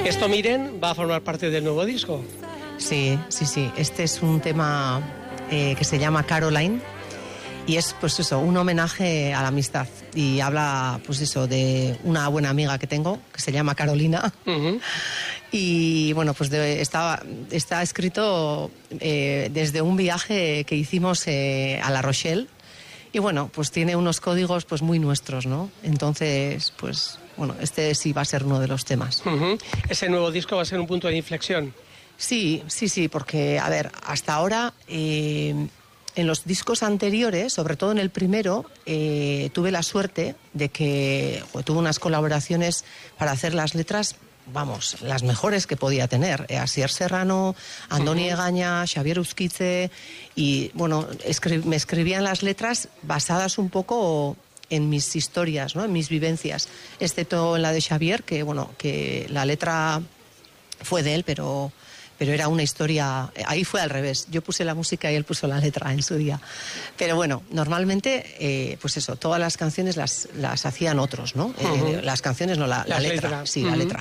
¿Esto, Miren, va a formar parte del nuevo disco? Sí. Este es un tema que se llama Caroline y es, pues eso, un homenaje a la amistad. Y habla, pues eso, de una buena amiga que tengo, que se llama Carolina. Uh-huh. Y bueno, pues está escrito desde un viaje que hicimos a La Rochelle. Y bueno, pues tiene unos códigos pues muy nuestros, ¿no? Entonces, pues bueno, este sí va a ser uno de los temas. Uh-huh. ¿Ese nuevo disco va a ser un punto de inflexión? Sí, porque, a ver, hasta ahora, en los discos anteriores, sobre todo en el primero, tuve la suerte de que tuve unas colaboraciones para hacer las letras, vamos, las mejores que podía tener. Asier Serrano, Andoni Egaña, Xavier Uzquitze, y bueno, me escribían las letras basadas un poco en mis historias, ¿no? En mis vivencias, excepto en la de Xavier, que bueno, que la letra fue de él, pero era una historia, ahí fue al revés, yo puse la música y él puso la letra en su día. Pero bueno, normalmente, pues eso, todas las canciones las hacían otros, ¿no? Las canciones no, la letra. Sí, la letra.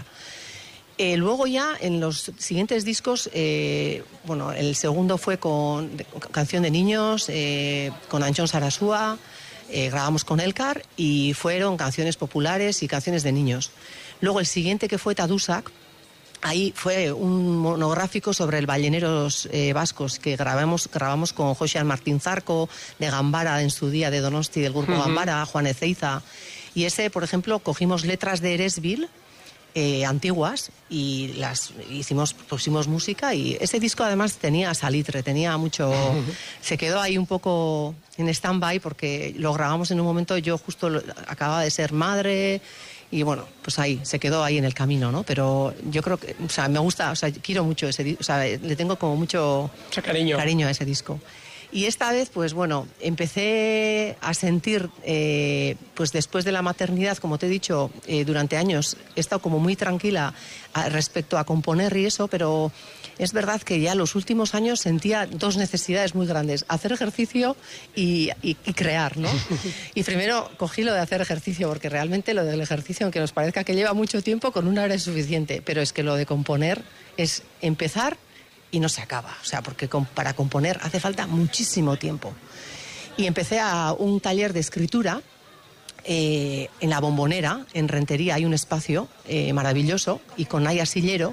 Luego ya, en los siguientes discos, bueno, el segundo fue con Canción de Niños, con Antxon Sarasua, grabamos con Elkar y fueron canciones populares y canciones de niños. Luego el siguiente, que fue Tadusak, ahí fue un monográfico sobre el balleneros vascos que grabamos con Josean Martín Zarco, de Gambara en su día, de Donosti, del grupo Gambara, Juan Ezeiza. Y ese, por ejemplo, cogimos letras de Eresbil, antiguas, y las pusimos música, y ese disco además tenía salitre, tenía mucho... Se quedó ahí un poco en stand-by porque lo grabamos en un momento, yo justo acababa de ser madre... Y bueno, pues ahí, se quedó ahí en el camino, ¿no? Pero yo creo que, o sea, me gusta, o sea, quiero mucho ese disco, o sea, le tengo como mucho cariño a ese disco. Y esta vez, pues bueno, empecé a sentir, pues después de la maternidad, como te he dicho, durante años he estado como muy tranquila respecto a componer y eso, pero es verdad que ya los últimos años sentía dos necesidades muy grandes: hacer ejercicio y crear, ¿no? Y primero cogí lo de hacer ejercicio, porque realmente lo del ejercicio, aunque nos parezca que lleva mucho tiempo, con una hora es suficiente, pero es que lo de componer es empezar y no se acaba, o sea, porque para componer hace falta muchísimo tiempo. Y empecé a un taller de escritura en La Bombonera, en Rentería, hay un espacio maravilloso, y con Naya Sillero,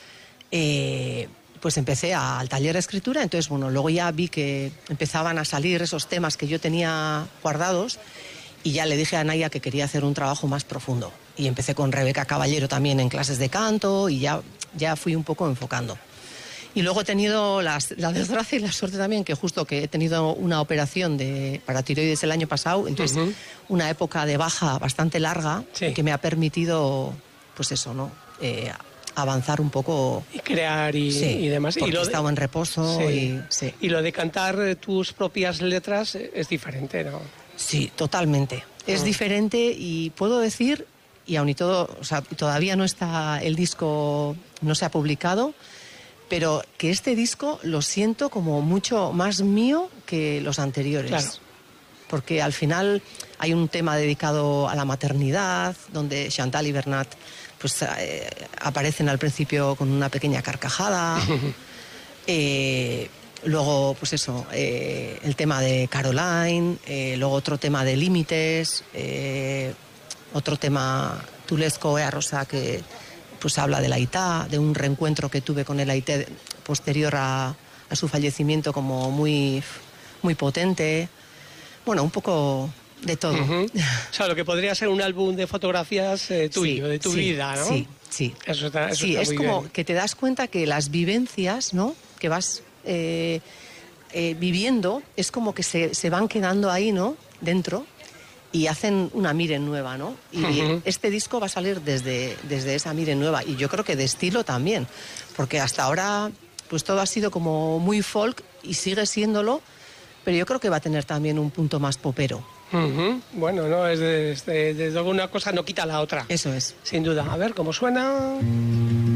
pues empecé al taller de escritura. Entonces, bueno, luego ya vi que empezaban a salir esos temas que yo tenía guardados, y ya le dije a Naya que quería hacer un trabajo más profundo. Y empecé con Rebeca Caballero también en clases de canto, y ya fui un poco enfocando. Y luego he tenido la desgracia y la suerte también, que justo que he tenido una operación para tiroides el año pasado, entonces una época de baja bastante larga, que me ha permitido, pues eso, ¿no? Avanzar un poco. Y crear y demás. Porque he estado en reposo. Y lo de cantar tus propias letras es diferente, ¿no? Sí, totalmente. Es diferente, y puedo decir, y aun y todo, o sea, todavía no está el disco, no se ha publicado, pero que este disco lo siento como mucho más mío que los anteriores. Claro. Porque al final hay un tema dedicado a la maternidad, donde Chantal y Bernat pues aparecen al principio con una pequeña carcajada. Luego, pues eso, el tema de Caroline, luego otro tema de límites, otro tema, Tulesco Ea Rosa, que pues habla de la Aitá, de un reencuentro que tuve con el Aitá posterior a su fallecimiento, como muy, muy potente. Bueno, un poco de todo. O sea, lo que podría ser un álbum de fotografías tuyo, de tu vida, ¿no? Sí. Eso está es muy como bien. Que te das cuenta que las vivencias, ¿no?, que vas viviendo, es como que se van quedando ahí, ¿no?, dentro, y hacen una Miren nueva, ¿no? Y este disco va a salir desde esa Miren nueva, y yo creo que de estilo también, porque hasta ahora pues todo ha sido como muy folk, y sigue siéndolo, pero yo creo que va a tener también un punto más popero. Bueno, no, desde alguna cosa no quita la otra. Eso es. Sin duda. A ver cómo suena.